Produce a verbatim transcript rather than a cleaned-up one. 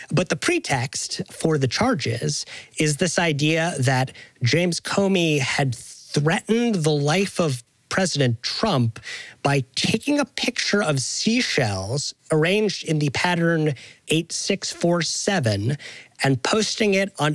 But the pretext for the charges is this idea that James Comey had threatened the life of President Trump by taking a picture of seashells arranged in the pattern eight six four seven and posting it on